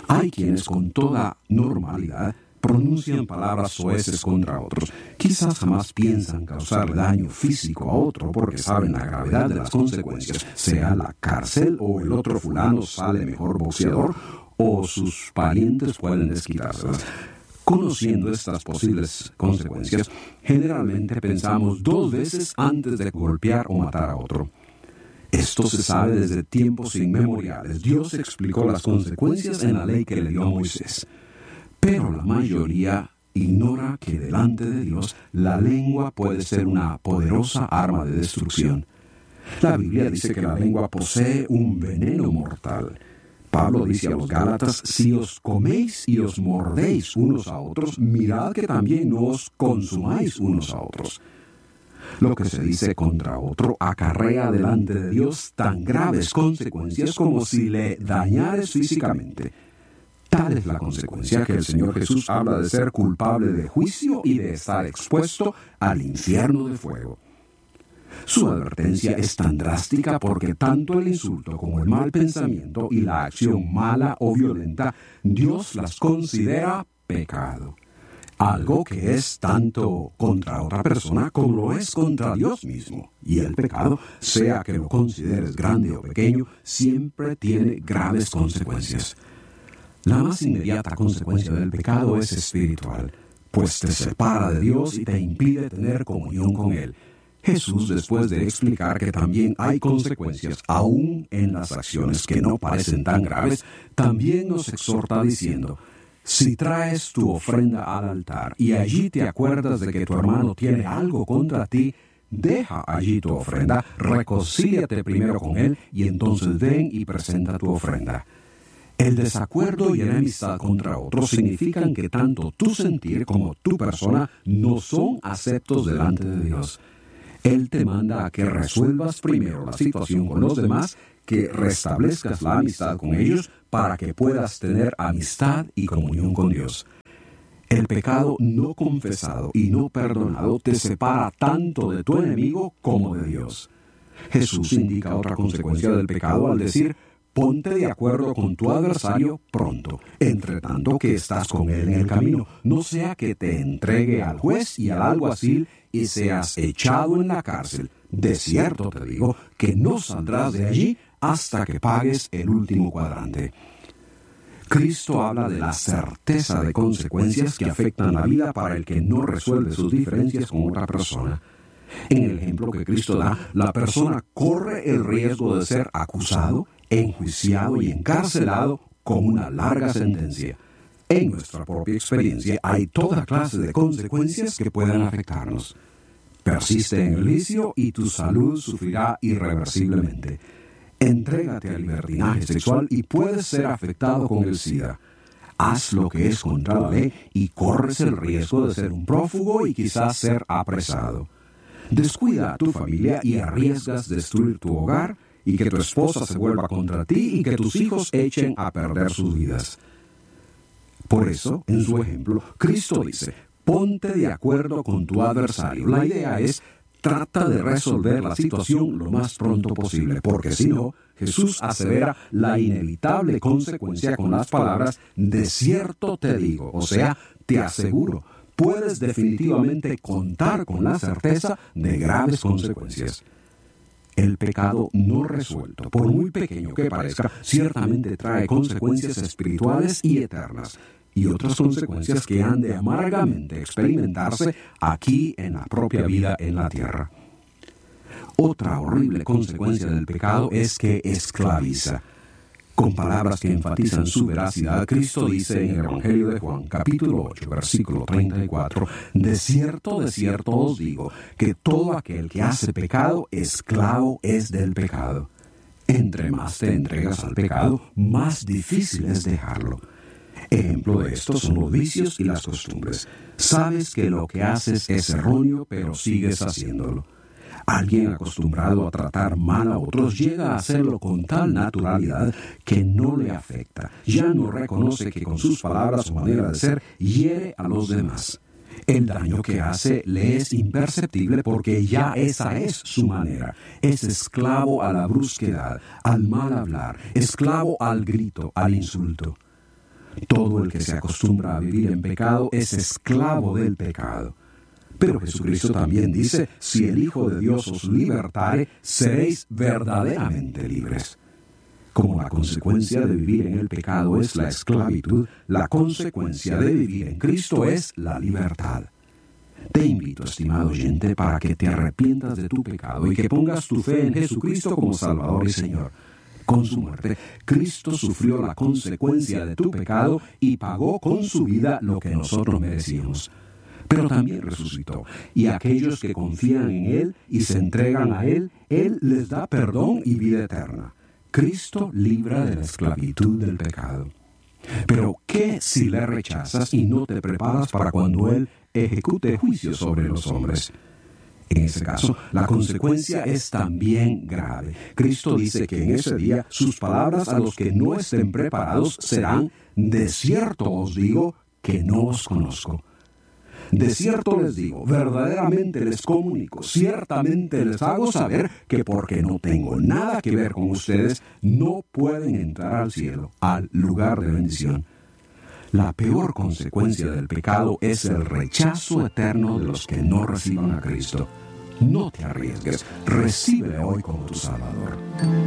Hay quienes con toda normalidad pronuncian palabras soeces contra otros. Quizás jamás piensan causarle daño físico a otro porque saben la gravedad de las consecuencias, sea la cárcel o el otro fulano sale mejor boxeador o sus parientes pueden desquitárselas. Conociendo estas posibles consecuencias, generalmente pensamos 2 veces antes de golpear o matar a otro. Esto se sabe desde tiempos inmemoriales. Dios explicó las consecuencias en la ley que le dio a Moisés. Pero la mayoría ignora que delante de Dios la lengua puede ser una poderosa arma de destrucción. La Biblia dice que la lengua posee un veneno mortal. Pablo dice a los Gálatas: si os coméis y os mordéis unos a otros, mirad que también no os consumáis unos a otros. Lo que se dice contra otro acarrea delante de Dios tan graves consecuencias como si le dañares físicamente. Tal es la consecuencia que el Señor Jesús habla de ser culpable de juicio y de estar expuesto al infierno de fuego. Su advertencia es tan drástica porque tanto el insulto como el mal pensamiento y la acción mala o violenta, Dios las considera pecado. Algo que es tanto contra otra persona como lo es contra Dios mismo. Y el pecado, sea que lo consideres grande o pequeño, siempre tiene graves consecuencias. La más inmediata consecuencia del pecado es espiritual, pues te separa de Dios y te impide tener comunión con Él. Jesús, después de explicar que también hay consecuencias aún en las acciones que no parecen tan graves, también nos exhorta diciendo: si traes tu ofrenda al altar y allí te acuerdas de que tu hermano tiene algo contra ti, deja allí tu ofrenda, reconcíliate primero con él y entonces ven y presenta tu ofrenda. El desacuerdo y la enemistad contra otros significan que tanto tu sentir como tu persona no son aceptos delante de Dios. Él te manda a que resuelvas primero la situación con los demás, que restablezcas la amistad con ellos para que puedas tener amistad y comunión con Dios. El pecado no confesado y no perdonado te separa tanto de tu enemigo como de Dios. Jesús indica otra consecuencia del pecado al decir: ponte de acuerdo con tu adversario pronto, entre tanto que estás con él en el camino, no sea que te entregue al juez y al alguacil y seas echado en la cárcel. De cierto te digo que no saldrás de allí hasta que pagues el último cuadrante. Cristo habla de la certeza de consecuencias que afectan la vida para el que no resuelve sus diferencias con otra persona. En el ejemplo que Cristo da, la persona corre el riesgo de ser acusado, enjuiciado y encarcelado con una larga sentencia. En nuestra propia experiencia hay toda clase de consecuencias que pueden afectarnos. Persiste en el vicio y tu salud sufrirá irreversiblemente. Entrégate al libertinaje sexual y puedes ser afectado con el SIDA. Haz lo que es contra la ley y corres el riesgo de ser un prófugo y quizás ser apresado. Descuida a tu familia y arriesgas destruir tu hogar y que tu esposa se vuelva contra ti y que tus hijos echen a perder sus vidas. Por eso, en su ejemplo, Cristo dice: ponte de acuerdo con tu adversario. La idea es: trata de resolver la situación lo más pronto posible, porque si no, Jesús asevera la inevitable consecuencia con las palabras: de cierto te digo, o sea, te aseguro. Puedes definitivamente contar con la certeza de graves consecuencias. El pecado no resuelto, por muy pequeño que parezca, ciertamente trae consecuencias espirituales y eternas, y otras consecuencias que han de amargamente experimentarse aquí en la propia vida en la tierra. Otra horrible consecuencia del pecado es que esclaviza. Con palabras que enfatizan su veracidad, Cristo dice en el Evangelio de Juan, capítulo 8, versículo 34, de cierto os digo, que todo aquel que hace pecado, esclavo es del pecado. Entre más te entregas al pecado, más difícil es dejarlo. Ejemplo de esto son los vicios y las costumbres. Sabes que lo que haces es erróneo, pero sigues haciéndolo. Alguien acostumbrado a tratar mal a otros llega a hacerlo con tal naturalidad que no le afecta. Ya no reconoce que con sus palabras o manera de ser hiere a los demás. El daño que hace le es imperceptible porque ya esa es su manera. Es esclavo a la brusquedad, al mal hablar, esclavo al grito, al insulto. Todo el que se acostumbra a vivir en pecado es esclavo del pecado. Pero Jesucristo también dice, si el Hijo de Dios os libertare, seréis verdaderamente libres. Como la consecuencia de vivir en el pecado es la esclavitud, la consecuencia de vivir en Cristo es la libertad. Te invito, estimado oyente, para que te arrepientas de tu pecado y que pongas tu fe en Jesucristo como Salvador y Señor. Con su muerte, Cristo sufrió la consecuencia de tu pecado y pagó con su vida lo que nosotros merecíamos. Pero también resucitó, y aquellos que confían en Él y se entregan a Él, Él les da perdón y vida eterna. Cristo libra de la esclavitud del pecado. Pero, ¿qué si le rechazas y no te preparas para cuando Él ejecute juicio sobre los hombres? En ese caso, la consecuencia es también grave. Cristo dice que en ese día sus palabras a los que no estén preparados serán: de cierto os digo que no os conozco. De cierto les digo, verdaderamente les comunico, ciertamente les hago saber que porque no tengo nada que ver con ustedes, no pueden entrar al cielo, al lugar de bendición. La peor consecuencia del pecado es el rechazo eterno de los que no reciban a Cristo. No te arriesgues, recíbele hoy como tu Salvador.